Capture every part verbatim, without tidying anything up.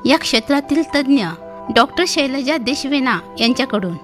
या क्षेत्रातील तज्ज्ञ डॉक्टर शैलजा देशवेना यांच्याकडून.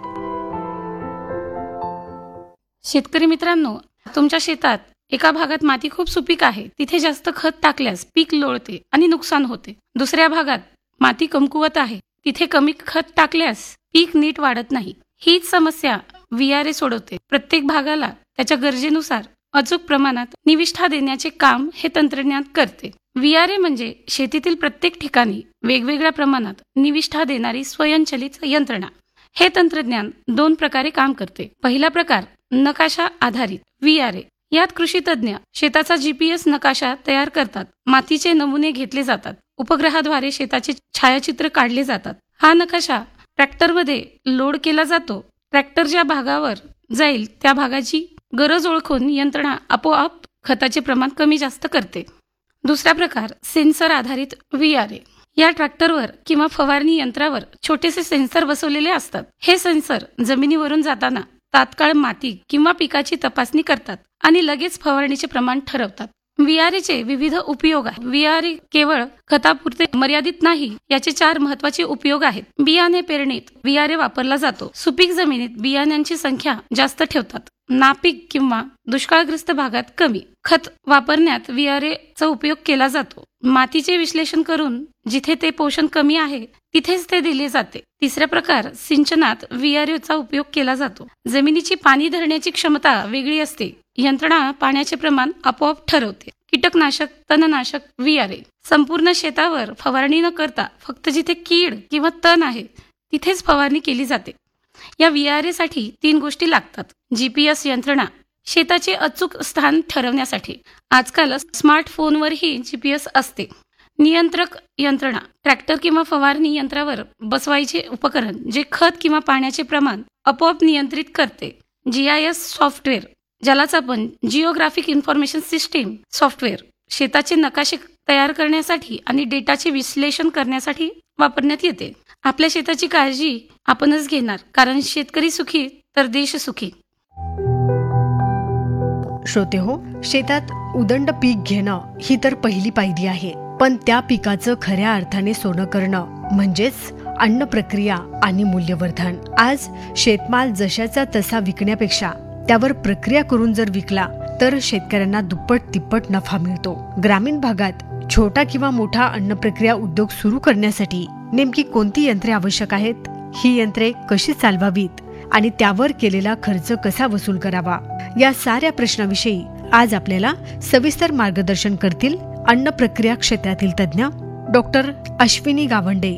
शेतकरी मित्रांनो, तुमच्या शेतात एका भागात माती खूप सुपीक आहे, तिथे जास्त खत टाकल्यास पीक लोळते आणि नुकसान होते. दुसऱ्या भागात माती कमकुवत आहे, तिथे कमी खत टाकल्यास पीक नीट वाढत नाही. हीच समस्या वियारे सोडवते. प्रत्येक भागाला त्याच्या गरजेनुसार अचूक प्रमाणात निविष्ठा देण्याचे काम हे तंत्रज्ञान करते. वियारे म्हणजे शेतीतील प्रत्येक ठिकाणी वेगवेगळ्या प्रमाणात निविष्ठा देणारी स्वयंचलित यंत्रणा. हे तंत्रज्ञान दोन प्रकारे काम करते. पहिला प्रकार नकाशा आधारित वियारे. यात कृषी तज्ज्ञ शेताचा जीपीएस नकाशा तयार करतात. मातीचे नमुने घेतले जातात. उपग्रहाद्वारे शेताचे छायाचित्र काढले जातात. हा नकाशा ट्रॅक्टरमध्ये लोड केला जातो. ट्रॅक्टर ज्या भागावर जाईल त्या भागाची गरज ओळखून यंत्रणा आपोआप खताचे प्रमाण कमी जास्त करते. दुसरा प्रकार सेन्सर आधारित वियारे. या ट्रॅक्टरवर किंवा फवारणी यंत्रावर छोटेसे सेन्सर बसवलेले असतात. हे सेन्सर जमिनीवरून जाताना तात्काळ माती किंवा पिकाची तपासणी करतात आणि लगेच फवारणीचे प्रमाण ठरवतात. वियारेचे विविध उपयोग आहेत. वियारे केवळ खतापुरते मर्यादित नाही, याचे चार महत्वाचे उपयोग आहेत. बियाणे पेरणीत वियारे वापरला जातो. सुपीक जमिनीत बियाण्यांची संख्या जास्त ठेवतात. नापीक किंवा दुष्काळग्रस्त भागात कमी. खत वापरण्यात वियारेचा उपयोग केला जातो. मातीचे विश्लेषण करून जिथे ते पोषण कमी आहे तिथेच ते दिले जाते. तिसरा प्रकार सिंचनात वियारेचा उपयोग केला जातो. जमिनीची पाणी धरण्याची क्षमता वेगळी असते. यंत्रणा पाण्याचे प्रमाण आपोआप ठरवते. कीटकनाशक, तणनाशक वियारे. संपूर्ण शेतावर फवारणी न करता फक्त जिथे कीड किंवा तण आहे तिथेच फवारणी केली जाते. या वियारेसाठी तीन गोष्टी लागतात. जीपीएस यंत्रणा शेताचे अचूक स्थान ठरवण्यासाठी. आजकाल स्मार्टफोनवरही जीपीएस असते. नियंत्रक यंत्रणा ट्रॅक्टर किंवा फवारणी यंत्रावर बसवायचे उपकरण जे खत किंवा पाण्याचे प्रमाण आपोआप नियंत्रित करते. जीआयएस सॉफ्टवेअर, ज्यालाच आपण जिओग्राफिक इन्फॉर्मेशन सिस्टीम सॉफ्टवेअर, शेताचे नकाशे तयार करण्यासाठी आणि डेटाचे विश्लेषण करण्यासाठी वापरण्यात येते. आपल्या शेताची काळजी आपणच घेणार, कारण शेतकरी सुखी तर देश सुखी. श्रोते हो, शेतात उदंड पीक घेणं ही तर पहिली पायरी आहे. पण त्या पिकाचं खऱ्या अर्थाने सोनं करणं म्हणजेच अन्न प्रक्रिया आणि मूल्यवर्धन. आज शेतमाल जशाचा तसा विकण्यापेक्षा त्यावर प्रक्रिया करून जर विकला तर शेतकऱ्यांना दुप्पट तिप्पट नफा मिळतो. ग्रामीण भागात छोटा किंवा मोठा अन्न प्रक्रिया उद्योग सुरू करण्यासाठी नेमकी कोणती यंत्रे आवश्यक आहेत, ही यंत्रे कशी चालवावीत आणि त्यावर केलेला खर्च कसा वसूल करावा, या साऱ्या प्रश्नाविषयी आज आपल्याला सविस्तर मार्गदर्शन करतील अन्न प्रक्रिया क्षेत्रातील तज्ज्ञ डॉक्टर अश्विनी गावंडे.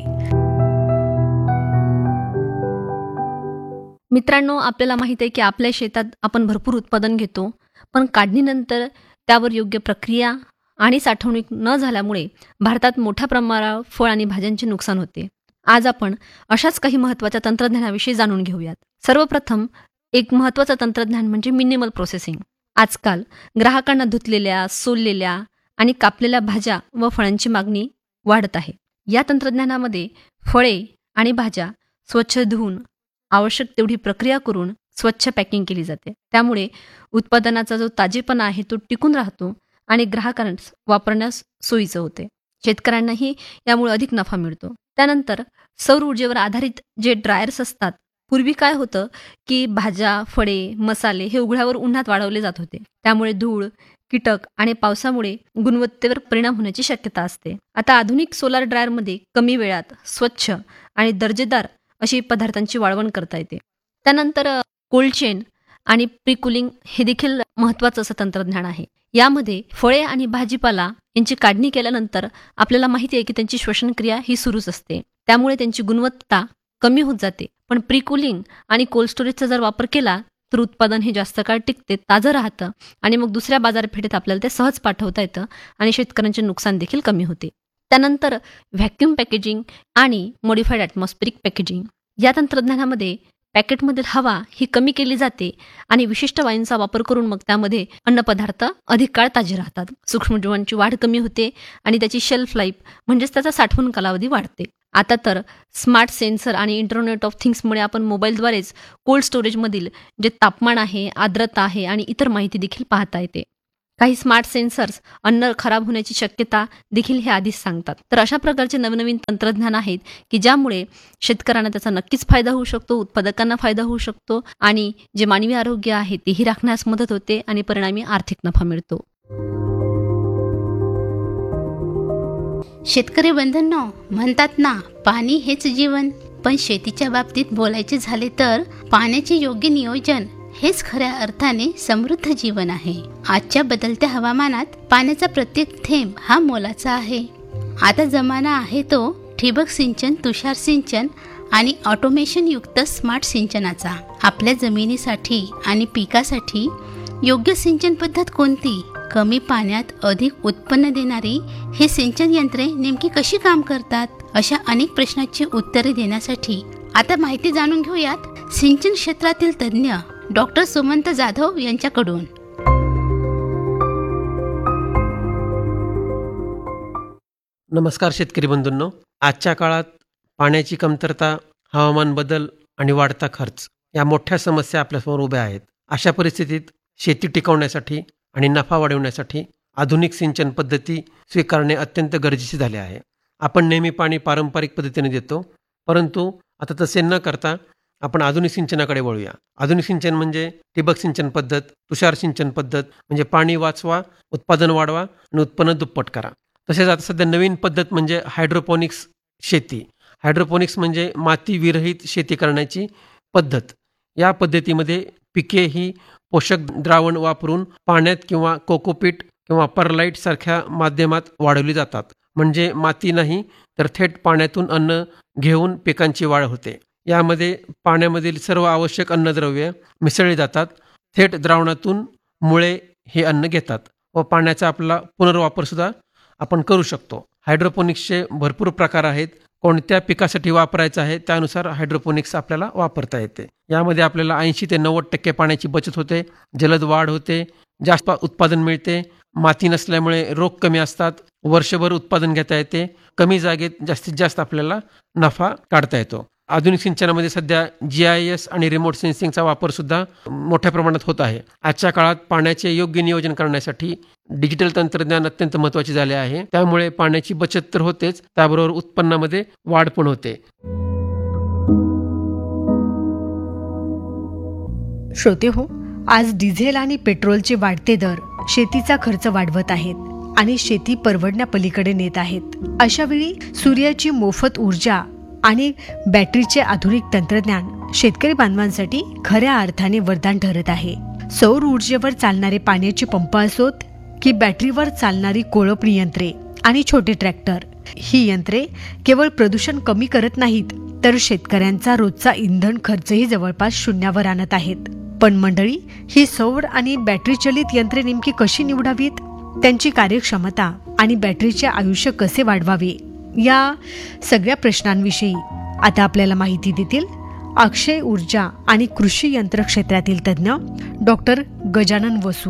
मित्रांनो, आपल्याला माहित आहे की आपल्या शेतात आपण भरपूर उत्पादन घेतो, पण काढणीनंतर त्यावर योग्य प्रक्रिया आणि साठवणूक न झाल्यामुळे भारतात मोठ्या प्रमाणावर फळ आणि भाज्यांचे नुकसान होते. आज आपण अशाच काही महत्त्वाच्या तंत्रज्ञानाविषयी जाणून घेऊयात. सर्वप्रथम एक महत्त्वाचं तंत्रज्ञान म्हणजे मिनिमल प्रोसेसिंग. आजकाल ग्राहकांना धुतलेल्या, सोललेल्या आणि कापलेल्या भाज्या व फळांची मागणी वाढत आहे. या तंत्रज्ञानामध्ये फळे आणि भाज्या स्वच्छ धुवून आवश्यक तेवढी प्रक्रिया करून स्वच्छ पॅकिंग केली जाते. त्यामुळे उत्पादनाचा जो ताजेपणा आहे तो टिकून राहतो आणि ग्राहकांस वापरण्यास सोयीचं होते. शेतकऱ्यांनाही यामुळे अधिक नफा मिळतो. त्यानंतर सौर ऊर्जेवर आधारित जे ड्रायर्स असतात, पूर्वी काय होतं की भाज्या, फळे, मसाले हे उघड्यावर उन्हात वाळवले जात होते. त्यामुळे धूळ, कीटक आणि पावसामुळे गुणवत्तेवर परिणाम होण्याची शक्यता असते. आता आधुनिक सोलार ड्रायरमध्ये कमी वेळात स्वच्छ आणि दर्जेदार अशी पदार्थांची वाळवण करता येते. त्यानंतर कोल्ड चेन आणि प्रीकुलिंग हे देखील महत्त्वाचं असं तंत्रज्ञान आहे. यामध्ये फळे आणि भाजीपाला यांची काढणी केल्यानंतर आपल्याला माहिती आहे की त्यांची श्वसनक्रिया ही सुरूच असते. त्यामुळे त्यांची गुणवत्ता कमी होत जाते. पण प्रीकुलिंग आणि कोल्ड स्टोरेजचा जर वापर केला तर उत्पादन हे जास्त काळ टिकते, ताजं राहतं आणि मग दुसऱ्या बाजारपेठेत आपल्याला ते सहज पाठवता येतं आणि शेतकऱ्यांचे नुकसान देखील कमी होते. त्यानंतर व्हॅक्यूम पॅकेजिंग आणि मॉडिफाईड ॲटमॉस्फेरिक पॅकेजिंग. या तंत्रज्ञानामध्ये पॅकेटमधील हवा ही कमी केली जाते आणि विशिष्ट वायूंचा वापर करून मग त्यामध्ये अन्नपदार्थ अधिक काळ ताजे राहतात. सूक्ष्मजीवांची वाढ कमी होते आणि त्याची शेल्फ लाईफ म्हणजेच त्याचा साठवण कालावधी वाढते. आता तर स्मार्ट सेन्सर आणि इंटरनेट ऑफ थिंग्समुळे आपण मोबाईलद्वारेच कोल्ड स्टोरेजमधील जे तापमान आहे, आर्द्रता आहे आणि इतर माहिती देखील पाहता येते. काही स्मार्ट सेन्सर्स अन्न खराब होण्याची शक्यता देखील हे आधीच सांगतात. तर अशा प्रकारचे नवनवीन तंत्रज्ञान आहेत की ज्यामुळे शेतकऱ्यांना त्याचा नक्कीच फायदा होऊ शकतो, उत्पादकांना फायदा होऊ शकतो आणि जे मानवी आरोग्य आहे तेही राखण्यास मदत होते आणि परिणामी आर्थिक नफा मिळतो. शेतकरी बंधूंनो, म्हणतात ना, पाणी हेच जीवन. पण शेतीच्या बाबतीत बोलायचे झाले तर पाण्याचे योग्य नियोजन हेच खऱ्या अर्थाने समृद्ध जीवन आहे. आजच्या बदलत्या हवामानात पाण्याचा प्रत्येक थेंब हा मोलाचा आहे. आता जमाना आहे तो ठिबक सिंचन, तुषार सिंचन आणि ऑटोमेशन युक्त स्मार्ट सिंचनाचा. आपल्या जमिनीसाठी आणि पिकासाठी योग्य सिंचन पद्धत कोणती? कमी पाण्यात अधिक उत्पन्न देणारी हे सिंचन यंत्रे नेमकी कशी काम करतात? अशा अनेक प्रश्नांची उत्तरे देण्यासाठी आता माहिती जाणून घेऊयात सिंचन क्षेत्रातील तज्ज्ञ डॉक्टर सुमंत जाधव यांच्याकडून. नमस्कार शेतकरी बंधूंनो. आजच्या काळात पाण्याची कमतरता, हवामान बदल आणि वाढता खर्च या मोठ्या समस्या आपल्यासमोर उभ्या आहेत. अशा परिस्थितीत शेती टिकवण्यासाठी आणि नफा वाढवण्यासाठी आधुनिक सिंचन पद्धती स्वीकारणे अत्यंत गरजेचे झाले आहे. आपण नेहमी पाणी पारंपरिक पद्धतीने देतो, परंतु आता तसे न करता आपण आधुनिक सिंचनाकडे वळूया. आधुनिक सिंचन म्हणजे ठिबक सिंचन पद्धत, तुषार सिंचन पद्धत म्हणजे पाणी वाचवा, उत्पादन वाढवा आणि उत्पन्न दुप्पट करा. तसेच आता सध्या नवीन पद्धत म्हणजे हायड्रोपोनिक्स शेती. हायड्रोपोनिक्स म्हणजे माती विरहित शेती करण्याची पद्धत. या पद्धतीमध्ये पिके ही पोषक द्रावण वापरून पाण्यात किंवा कोकोपीट किंवा परलाईट सारख्या माध्यमात वाढवली जातात. म्हणजे माती नाही तर थेट पाण्यातून अन्न घेऊन पिकांची वाढ होते. यामध्ये पाण्यामधील सर्व आवश्यक अन्नद्रव्ये मिसळली जातात. थेट द्रावणातून मुळे हे अन्न घेतात व पाण्याचा आपला पुनर्वापर सुद्धा आपण करू शकतो. हायड्रोपोनिक्सचे भरपूर प्रकार आहेत. कोणत्या पिकासाठी वापरायचं आहे त्यानुसार हायड्रोपोनिक्स आपल्याला वापरता येते. यामध्ये आपल्याला ऐंशी ते नव्वद टक्के पाण्याची बचत होते, जलद वाढ होते, जास्त उत्पादन मिळते, माती नसल्यामुळे रोग कमी असतात, वर्षभर उत्पादन घेता येते, कमी जागेत जास्तीत जास्त आपल्याला नफा काढता येतो. आधुनिक सिंचनामध्ये सध्या जी आय एस आणि रिमोट सेन्सिंगचा वापर सुद्धा मोठ्या प्रमाणात होत आहे. आजच्या काळात पाण्याचे योग्य नियोजन करण्यासाठी डिजिटल तंत्रज्ञान अत्यंत महत्त्वाचे झाले आहे. त्यामुळे पाण्याची बचत तर होतेच, त्याबरोबर उत्पन्नामध्ये वाढ पण होते. श्रोते हो, आज डिझेल आणि पेट्रोलचे वाढते दर शेतीचा खर्च वाढवत आहेत आणि शेती परवडण्यापलीकडे नेत आहेत. अशावेळी सूर्याची मोफत ऊर्जा आणि बॅटरीचे आधुनिक तंत्रज्ञान शेतकरी बांधवांसाठी खऱ्या अर्थाने वरदान ठरत आहे. सौर ऊर्जेवर चालणारे पाण्याचे पंप असोत की बॅटरीवर चालणारी कोळपणी यंत्रे आणि छोटे ट्रॅक्टर, ही यंत्रे केवळ प्रदूषण कमी करत नाहीत तर शेतकऱ्यांचा रोजचा इंधन खर्चही जवळपास शून्यावर आणत आहेत. पण मंडळी, ही सौर आणि बॅटरी चलित यंत्रे नेमकी कशी निवडावीत, त्यांची कार्यक्षमता आणि बॅटरीचे आयुष्य कसे वाढवावे, या सगळ्या प्रश्नांविषयी आता आपल्याला माहिती देतील अक्षय ऊर्जा आणि कृषी यंत्र क्षेत्रातील तज्ज्ञ डॉक्टर गजानन वसू.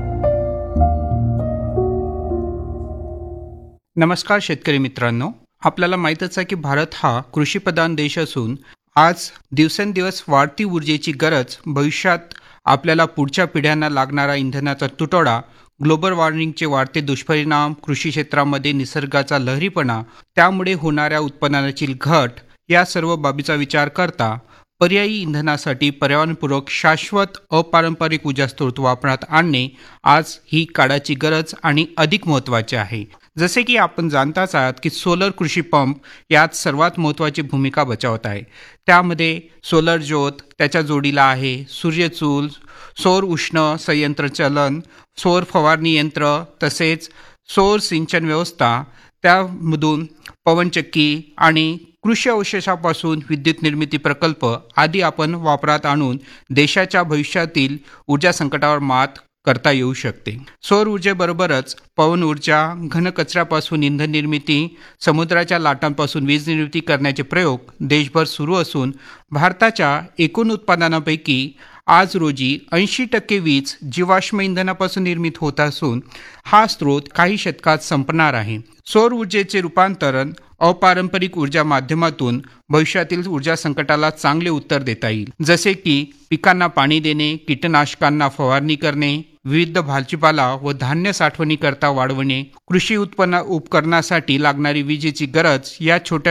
नमस्कार शेतकरी मित्रांनो. आपल्याला माहीतच आहे की भारत हा कृषीप्रधान देश असून आज दिवसेंदिवस वाढती ऊर्जेची गरज, भविष्यात आपल्याला पुढच्या पिढ्यांना लागणारा इंधनाचा तुटवडा, ग्लोबल वॉर्मिंगचे वाढते दुष्परिणाम, कृषी क्षेत्रामध्ये निसर्गाचा लहरीपणा, त्यामुळे होणाऱ्या उत्पन्नाची घट, या सर्व बाबीचा विचार करता पर्यायी इंधनासाठी पर्यावरणपूरक शाश्वत अपारंपरिक ऊर्जा स्रोत वापरात आणणे आज ही काळाची गरज आणि अधिक महत्त्वाचे आहे. जसे की आपण जाणताच आहात की सोलर कृषी पंप यात सर्वात महत्त्वाची भूमिका बजावत आहे. त्यामध्ये सोलर ज्योत, त्याच्या जोडीला आहे सूर्यचूल, सौर उष्ण संयंत्र चलन, सौर फवारणी यंत्र, तसेच सौर सिंचन व्यवस्था, त्यामधून पवनचक्की आणि कृषी अवशेषापासून विद्युत निर्मिती प्रकल्प आदी आपण वापरात आणून देशाच्या भविष्यातील ऊर्जा संकटावर मात करता येऊ शकते. सौर ऊर्जेबरोबरच पवन ऊर्जा, घनकचऱ्यापासून इंधन निर्मिती, समुद्राच्या लाटांपासून वीज निर्मिती करण्याचे प्रयोग देशभर सुरू असून भारताच्या एकूण उत्पादनापैकी आज रोजी ऐंशी टक्के वीज जीवाश्म इंधनापासून निर्मित होत असून हा स्रोत काही शतकात संपणार आहे. सौर ऊर्जेचे रूपांतरण अपारंपरिक ऊर्जा माध्यमातून भविष्यातील ऊर्जा संकटाला चांगले उत्तर देता येईल. जसे की पिकांना पाणी देणे, कीटकनाशकांना फवारणी करणे, विविध भाजीपाला व धान्य साठवणीकरता वाढवणे, कृषी उत्पन्न उपकरणासाठी लागणारी विजेची गरज या छोट्या